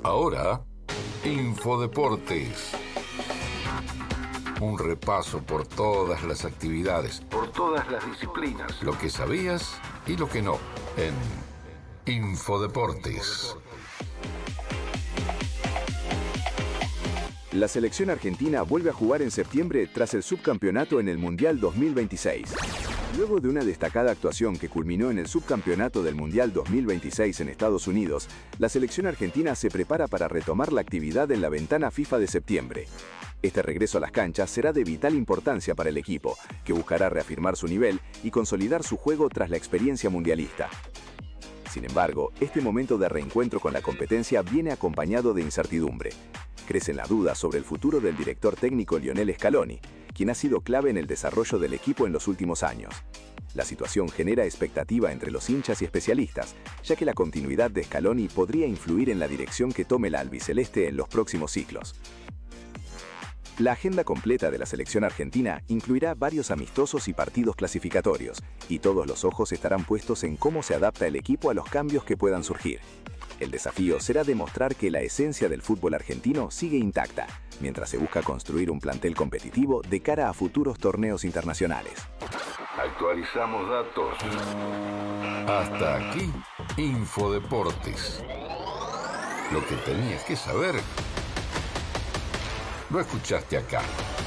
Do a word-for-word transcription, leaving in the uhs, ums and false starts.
Ahora, Infodeportes. Un repaso por todas las actividades, por todas las disciplinas, lo que sabías y lo que no, en Infodeportes. La selección argentina vuelve a jugar en septiembre tras el subcampeonato en el Mundial dos mil veintiséis. Luego de una destacada actuación que culminó en el subcampeonato del Mundial dos mil veintiséis en Estados Unidos, la selección argentina se prepara para retomar la actividad en la ventana FIFA de septiembre. Este regreso a las canchas será de vital importancia para el equipo, que buscará reafirmar su nivel y consolidar su juego tras la experiencia mundialista. Sin embargo, este momento de reencuentro con la competencia viene acompañado de incertidumbre. Crecen las dudas sobre el futuro del director técnico Lionel Scaloni, quien ha sido clave en el desarrollo del equipo en los últimos años. La situación genera expectativa entre los hinchas y especialistas, ya que la continuidad de Scaloni podría influir en la dirección que tome la albiceleste en los próximos ciclos. La agenda completa de la selección argentina incluirá varios amistosos y partidos clasificatorios, y todos los ojos estarán puestos en cómo se adapta el equipo a los cambios que puedan surgir. El desafío será demostrar que la esencia del fútbol argentino sigue intacta, mientras se busca construir un plantel competitivo de cara a futuros torneos internacionales. Actualizamos datos. Hasta aquí, Infodeportes. Lo que tenías que saber, lo escuchaste acá.